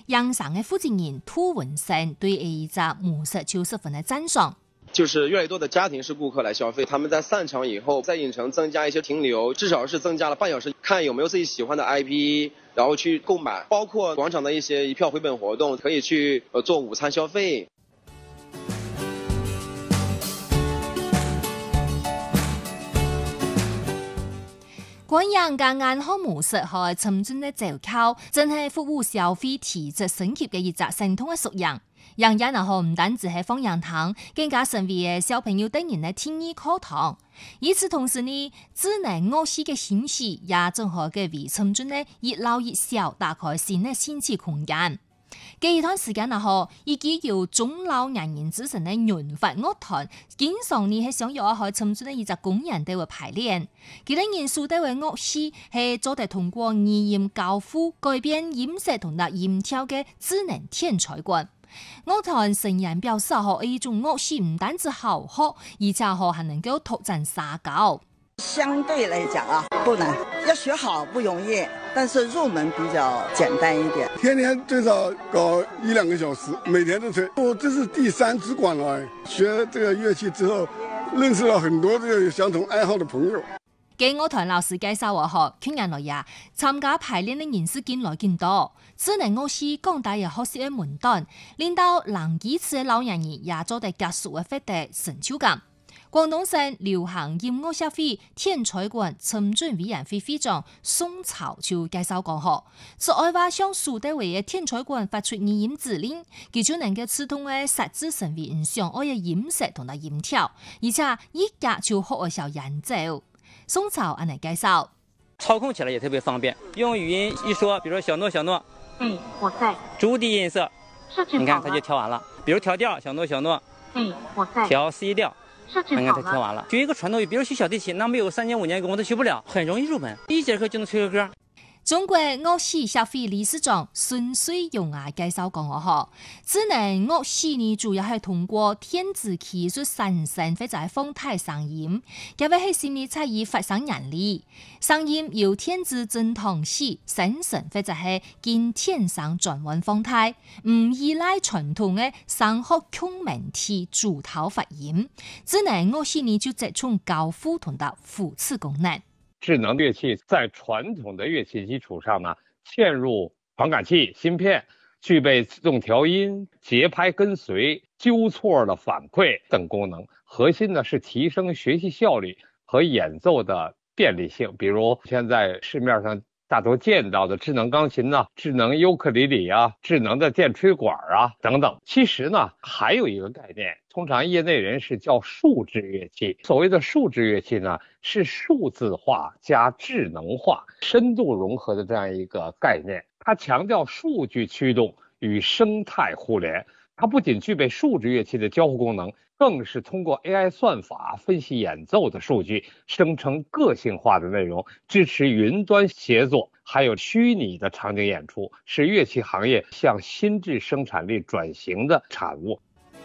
央上嘅負責人涂文生對一隻模式就十分的讚賞。 就是越來越多的家庭式顧客來消費，他們在散場以後，在影城增加一些停留，至少是增加了半小時，看有沒有自己喜歡的 IP， 然後去購買。包括廣場的一些一票回本活動，可以去做午餐消費。 觀樣嘅銀行模式係尋進嘅走靠，真係服務消費體質升級嘅一隻成功嘅縮影。樣樣然後唔單止係放羊堂，更加成為小朋友等人嘅天意課堂。與此同時呢，智能樂器嘅興起也正好嘅為尋進嘅越老越小打開新嘅興趣空間。這一段時間然後，已經由中老年人組成嘅潤發樂團，經常呢係想要開尋進嘅一隻公園地位排練。佢哋元素地位樂器係做得通過語音交互改變音色同埋音調嘅智能天才管。樂團成員表示，一種樂器唔單止好學，而且還能夠拓展社交。 相對來講啊，不難，要學好不容易，但是入門比較簡單一點。 天天最少搞1-2個小時，每天都吹。我這是第3支管了，學這個樂器之後，認識了很多這個有相同愛好的朋友。 據樂團老師介紹話，去年來呀，參加排練的人士見來見多，智能樂器廣大嘅學習嘅門檻，令到難幾次嘅老年人也做得結束嘅獲得成就感。廣東省流行音樂協會天才管尋進委員會會長宋朝就介紹講學，所愛話向數代為嘅天才管發出語音指令，佢就能夠自動嘅設置成為唔想愛嘅音色同埋音調，而且一格就學嘅時候演奏。宋朝按嚟介紹， 操控起來也特別方便，用語音一說，比如說小諾小諾， 我在。 逐低音色，你看它就調完了。比如調調，小諾小諾， 我在。 調 C 調。你看他調完了，學一個傳統，比如學小提琴，那沒有3年5年功我都學不了，很容易入門，1節課就能吹個歌。 中國樂器協會理事長孫水勇介紹講智能樂器呢主要係通過電子技術產生或者係放大聲音，因為係心理測驗發生原理，聲音由電子振動器生成或者係經天上轉換放大，唔依賴傳統嘅聲學共鳴體主導發音。智能樂器呢就集中交互同埋輔助功能。 智能樂器在傳統的樂器基礎上呢，嵌入傳感器、芯片，具備自動調音、節拍跟隨、糾錯的反饋等功能。核心呢是提升學習效率和演奏的便利性。比如現在市面上大多見到的智能鋼琴啊、智能尤克里里啊、智能的電吹管啊等等。其實呢，還有一個概念，通常業內人士叫數字樂器。所謂的數字樂器呢，是數字化加智能化、深度融合的這樣一個概念。它強調數據驅動與生態互聯。它不僅具備數字樂器的交互功能，更是通過 AI 算法分析演奏的數據，生成個性化的內容，支持雲端協作，還有虛擬的場景演出，是樂器行業向新質生產力轉型的產物。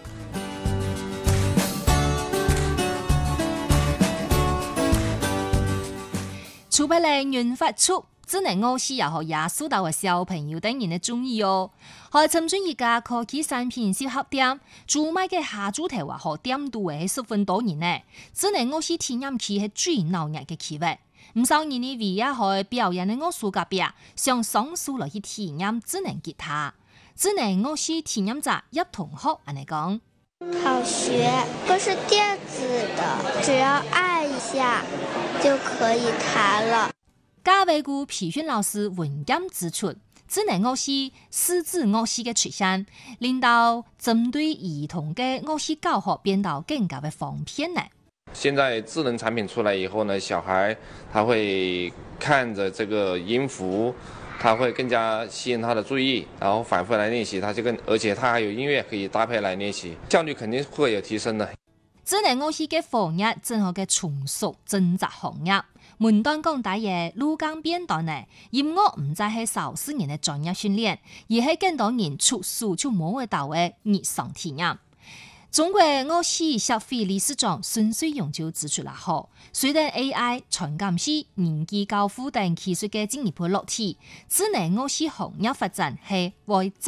除咗嚟潤發出智能樂器又也受到嘅小朋友等人嘅中意哦。喺尋進一家科技產品小客店，主賣嘅下主題話學店度係10分多年呢。智能樂器體驗器係最鬧人嘅企劃，唔少人呢為咗去表演嘅樂手隔壁，上上數來去體驗智能吉他。智能樂器體驗者葉同學安尼講： 好學，都是電子的，只要按一下就可以彈了。 嘉義股培訓老師文鑑指出，智能樂器、數字樂器嘅出現，令到針對兒童嘅樂器教學變到更加嘅方便呢。 現在智能產品出來以後呢，小孩他會看着這個音符，他會更加吸引他的注意，然後反覆來練習，而且他還有音樂可以搭配來練習，效率肯定會有提升的。 智能樂器嘅行業正好嘅從屬掙扎行業，門當廣大嘅路更變短呢。音樂唔再係少數人嘅專業訓練，而係更多人出書就摸會到嘅日常體驗。中國樂器協會理事長孫水勇就指出啦，隨着 AI、傳感器、人機交互等技術嘅進一步落地，智能樂器行業發展係會